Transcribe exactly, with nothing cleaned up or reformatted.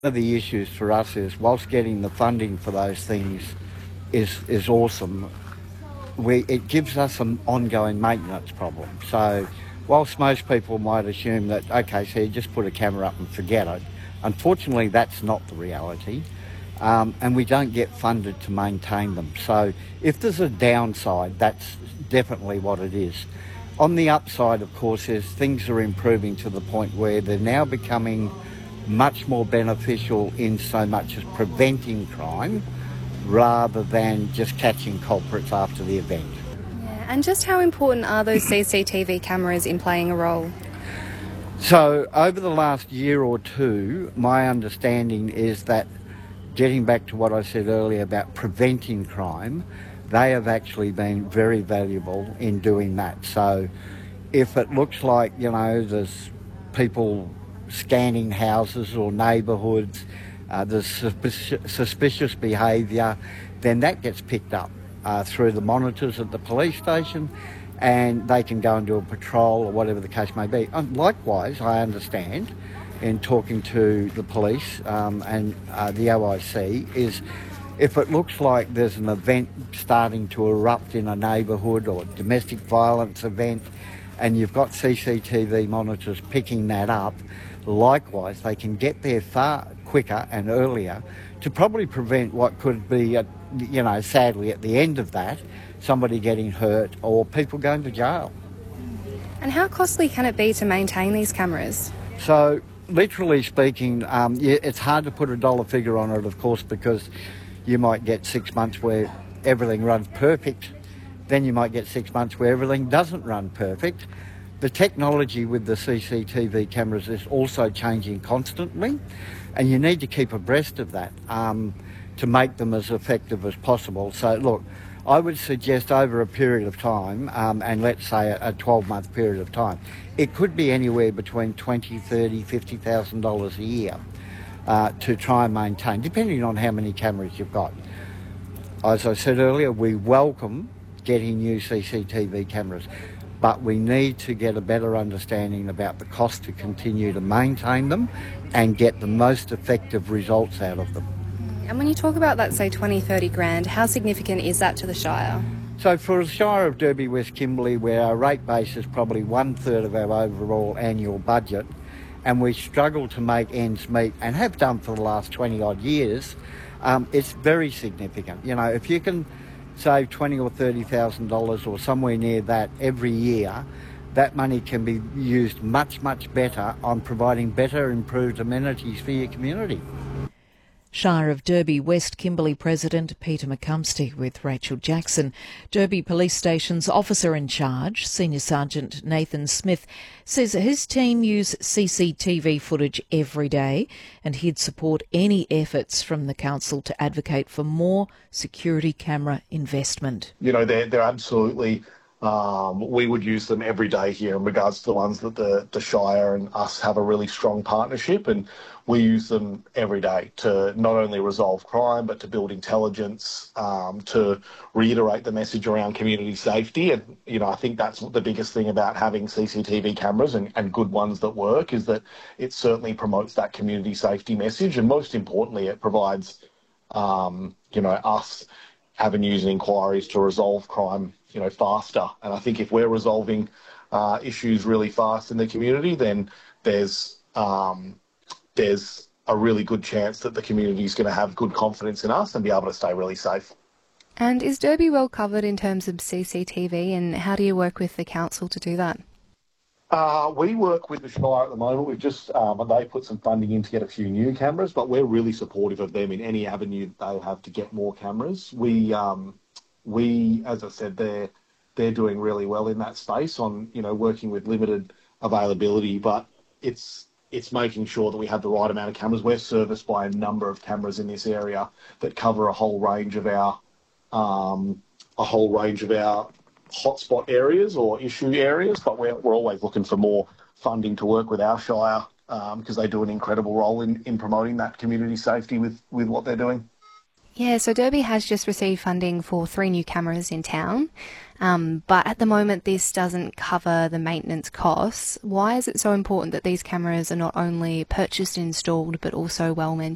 One of the issues for us is, whilst getting the funding for those things is is awesome, we it gives us an ongoing maintenance problem. So whilst most people might assume that, okay, so you just put a camera up and forget it, unfortunately that's not the reality, um, and we don't get funded to maintain them. So if there's a downside, that's definitely what it is. On the upside, of course, is things are improving to the point where they're now becoming much more beneficial in so much as preventing crime rather than just catching culprits after the event. Yeah, and just how important are those C C T V cameras in playing a role? So over the last year or two, my understanding is that, getting back to what I said earlier about preventing crime, they have actually been very valuable in doing that. So if it looks like, you know, there's people scanning houses or neighbourhoods, uh, there's suspicious, suspicious behaviour, then that gets picked up uh, through the monitors at the police station, and they can go and do a patrol or whatever the case may be. And likewise, I understand, in talking to the police um, and uh, the O I C, is if it looks like there's an event starting to erupt in a neighbourhood or domestic violence event, and you've got C C T V monitors picking that up, likewise they can get there far quicker and earlier to probably prevent what could be, a, you know, sadly at the end of that, somebody getting hurt or people going to jail. And how costly can it be to maintain these cameras? So, literally speaking, um, yeah, it's hard to put a dollar figure on it, of course, because you might get six months where everything runs perfect, then you might get six months where everything doesn't run perfect. The technology with the C C T V cameras is also changing constantly, and you need to keep abreast of that um, to make them as effective as possible. So look, I would suggest over a period of time, um, and let's say a twelve-month period of time, it could be anywhere between twenty, thirty, fifty thousand dollars a year uh, to try and maintain, depending on how many cameras you've got. As I said earlier, we welcome getting new C C T V cameras, but we need to get a better understanding about the cost to continue to maintain them and get the most effective results out of them. And when you talk about that, say twenty, thirty grand, how significant is that to the Shire? So for the Shire of Derby West Kimberley, where our rate base is probably one third of our overall annual budget, and we struggle to make ends meet and have done for the last twenty odd years, um, it's very significant. You know, if you can save twenty or thirty thousand dollars or somewhere near that every year, that money can be used much, much better on providing better, improved amenities for your community. Shire of Derby West Kimberley President Peter McCumsty with Rachel Jackson. Derby Police Station's officer in charge, Senior Sergeant Nathan Smith, says his team use C C T V footage every day, and he'd support any efforts from the council to advocate for more security camera investment. You know, they're, they're absolutely... Um, we would use them every day here in regards to the ones that the, the Shire and us have a really strong partnership, and we use them every day to not only resolve crime but to build intelligence, um, to reiterate the message around community safety. And, you know, I think that's the biggest thing about having C C T V cameras and, and good ones that work, is that it certainly promotes that community safety message, and most importantly it provides, um, you know, us avenues and inquiries to resolve crime, you know, faster. And I think if we're resolving uh, issues really fast in the community, then there's um, there's a really good chance that the community is going to have good confidence in us and be able to stay really safe. And is Derby well covered in terms of C C T V, and how do you work with the council to do that? Uh, we work with the Shire at the moment. We've just, um, they put some funding in to get a few new cameras, but we're really supportive of them in any avenue they have to get more cameras. We, um, we, as I said, they're, they're doing really well in that space on, you know, working with limited availability, but it's, it's making sure that we have the right amount of cameras. We're serviced by a number of cameras in this area that cover a whole range of our, um, a whole range of our hotspot areas or issue areas, but we're, we're always looking for more funding to work with our Shire um, because they do an incredible role in, in promoting that community safety with, with what they're doing. Yeah, so Derby has just received funding for three new cameras in town, um, but at the moment this doesn't cover the maintenance costs. Why is it so important that these cameras are not only purchased and installed but also well maintained?